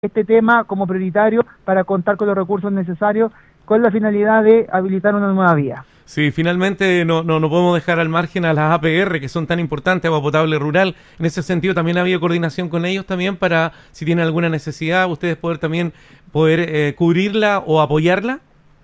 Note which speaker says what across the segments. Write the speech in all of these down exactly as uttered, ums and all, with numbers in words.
Speaker 1: este tema como prioritario para contar con los recursos necesarios con la finalidad de habilitar una nueva vía.
Speaker 2: Sí, finalmente no, no, no podemos dejar al margen a las A P R, que son tan importantes, Agua Potable Rural. En ese sentido también ha habido coordinación con ellos también para, si tienen alguna necesidad, ustedes poder también poder eh, cubrirla o apoyarla.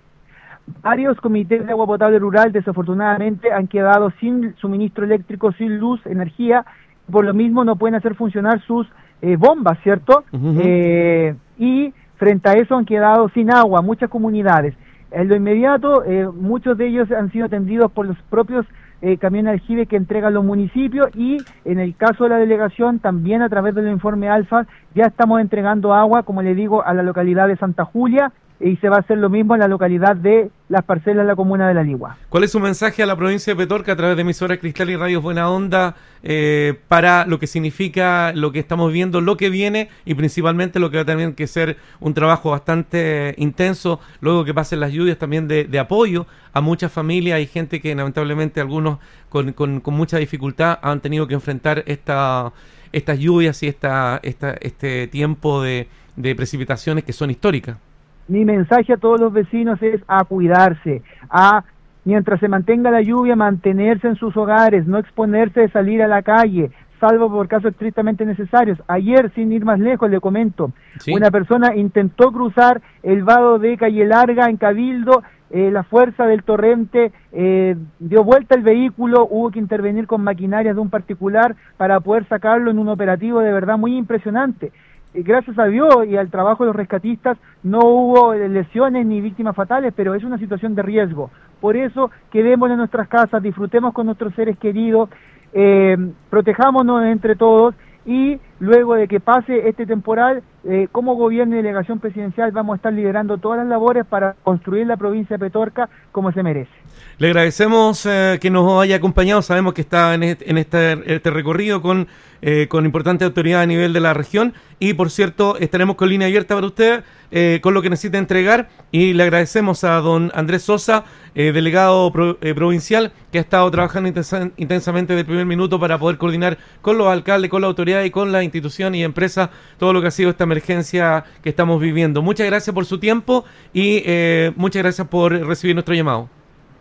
Speaker 1: Varios comités de agua potable rural desafortunadamente han quedado sin suministro eléctrico, sin luz, energía, por lo mismo no pueden hacer funcionar sus eh, bombas, ¿cierto? Uh-huh. Eh, y frente a eso han quedado sin agua muchas comunidades. En lo inmediato, eh, muchos de ellos han sido atendidos por los propios eh, camiones aljibe que entregan los municipios y en el caso de la delegación, también a través del informe Alfa, ya estamos entregando agua, como le digo, a la localidad de Santa Julia, y se va a hacer lo mismo en la localidad de Las Parcelas, la comuna de La Ligua.
Speaker 2: ¿Cuál es su mensaje a la provincia de Petorca a través de emisoras Cristal y Radios Buena Onda eh, para lo que significa lo que estamos viendo, lo que viene y principalmente lo que va a tener que ser un trabajo bastante intenso luego que pasen las lluvias, también de, de apoyo a muchas familias y gente que lamentablemente algunos con, con, con mucha dificultad han tenido que enfrentar esta, estas lluvias y esta, esta, este tiempo de, de precipitaciones que son históricas?
Speaker 1: Mi mensaje a todos los vecinos es a cuidarse, a, mientras se mantenga la lluvia, mantenerse en sus hogares, no exponerse de salir a la calle, salvo por casos estrictamente necesarios. Ayer, sin ir más lejos, le comento, ¿sí? Una persona intentó cruzar el vado de Calle Larga en Cabildo, eh, la fuerza del torrente eh, dio vuelta el vehículo, hubo que intervenir con maquinarias de un particular para poder sacarlo en un operativo de verdad muy impresionante. Gracias a Dios y al trabajo de los rescatistas no hubo lesiones ni víctimas fatales, pero es una situación de riesgo. Por eso quedémonos en nuestras casas, disfrutemos con nuestros seres queridos, eh, protejámonos entre todos y luego de que pase este temporal, eh, como gobierno y delegación presidencial vamos a estar liderando todas las labores para construir la provincia de Petorca como se merece.
Speaker 2: Le agradecemos eh, que nos haya acompañado, sabemos que está en este, en este, este recorrido con, eh, con importante autoridad a nivel de la región y por cierto estaremos con línea abierta para usted eh, con lo que necesite entregar y le agradecemos a don Andrés Sosa, eh, delegado pro, eh, provincial que ha estado trabajando intensa, intensamente desde el primer minuto para poder coordinar con los alcaldes, con la autoridad y con la institución y empresa todo lo que ha sido esta emergencia que estamos viviendo. Muchas gracias por su tiempo y eh, muchas gracias por recibir nuestro llamado.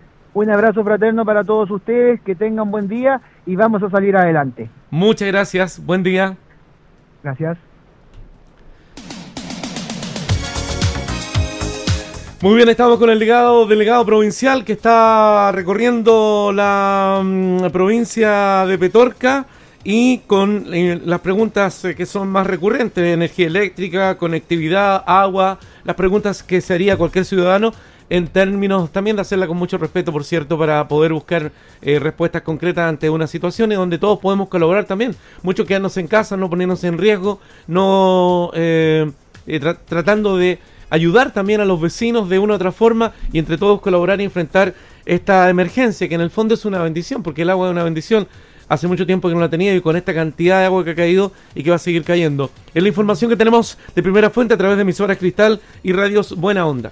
Speaker 1: Un abrazo fraterno para todos ustedes, que tengan buen día y vamos a salir adelante.
Speaker 2: Muchas gracias, buen día.
Speaker 1: Gracias.
Speaker 2: Muy bien, estamos con el delegado, delegado provincial que está recorriendo la um, provincia de Petorca y con eh, las preguntas eh, que son más recurrentes, energía eléctrica, conectividad, agua, las preguntas que se haría cualquier ciudadano en términos también de hacerla con mucho respeto, por cierto, para poder buscar eh, respuestas concretas ante una situación en donde todos podemos colaborar también. Mucho quedarnos en casa, no ponernos en riesgo, no eh, eh, tra- tratando de ayudar también a los vecinos de una u otra forma y entre todos colaborar y enfrentar esta emergencia, que en el fondo es una bendición, porque el agua es una bendición. Hace mucho tiempo que no la tenía y con esta cantidad de agua que ha caído y que va a seguir cayendo. Es la información que tenemos de primera fuente a través de emisoras Cristal y Radios Buena Onda.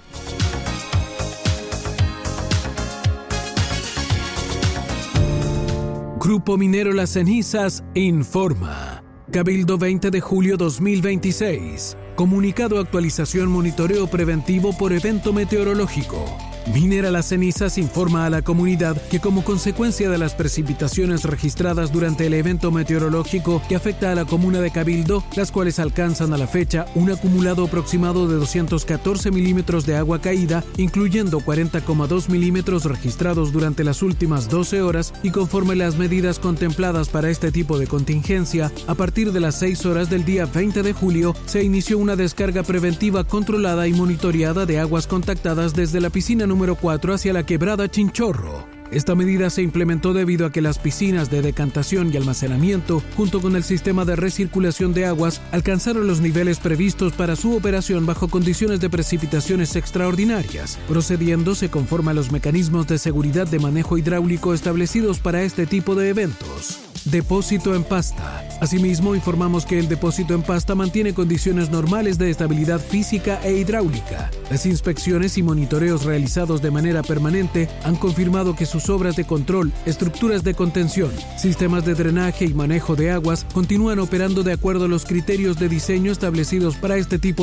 Speaker 3: Grupo Minero Las Cenizas informa. Cabildo veinte de julio dos mil veintiséis. Comunicado actualización monitoreo preventivo por evento meteorológico. Minera Las Cenizas informa a la comunidad que como consecuencia de las precipitaciones registradas durante el evento meteorológico que afecta a la comuna de Cabildo, las cuales alcanzan a la fecha un acumulado aproximado de doscientos catorce milímetros de agua caída, incluyendo cuarenta coma dos milímetros registrados durante las últimas doce horas y conforme las medidas contempladas para este tipo de contingencia, a partir de las seis horas del día veinte de julio se inició una descarga preventiva controlada y monitoreada de aguas contactadas desde la piscina número cuatro hacia la quebrada Chinchorro. Esta medida se implementó debido a que las piscinas de decantación y almacenamiento, junto con el sistema de recirculación de aguas, alcanzaron los niveles previstos para su operación bajo condiciones de precipitaciones extraordinarias, procediéndose conforme a los mecanismos de seguridad de manejo hidráulico establecidos para este tipo de eventos. Depósito en pasta. Asimismo, informamos que el depósito en pasta mantiene condiciones normales de estabilidad física e hidráulica. Las inspecciones y monitoreos realizados de manera permanente han confirmado que sus obras de control, estructuras de contención, sistemas de drenaje y manejo de aguas continúan operando de acuerdo a los criterios de diseño establecidos para este tipo